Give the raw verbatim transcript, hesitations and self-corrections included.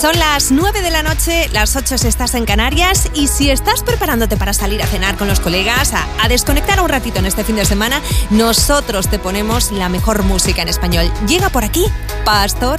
Son las nueve de la noche, las ocho si estás en Canarias, y si estás preparándote para salir a cenar con los colegas, a, a desconectar un ratito en este fin de semana, nosotros te ponemos la mejor música en español. Llega por aquí Pastor